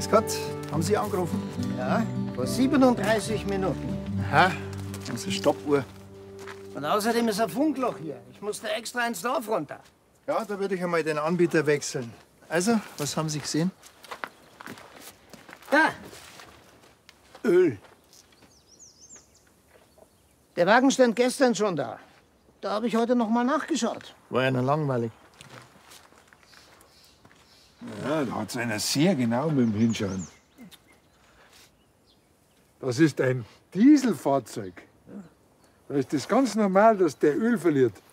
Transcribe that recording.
Grüß Gott. Haben Sie angerufen? Ja, vor 37 Minuten. Aha, unsere Stoppuhr. Und außerdem ist ein Funkloch hier. Ich musste extra ins Dorf runter. Ja, da würde ich einmal den Anbieter wechseln. Also, was haben Sie gesehen? Da, Öl. der Wagen stand gestern schon da. Da habe ich heute noch mal nachgeschaut. War ja noch langweilig. Ja, da hat einer sehr genau mit dem Hinschauen. Das ist ein Dieselfahrzeug. Da ist es ganz normal, dass der Öl verliert.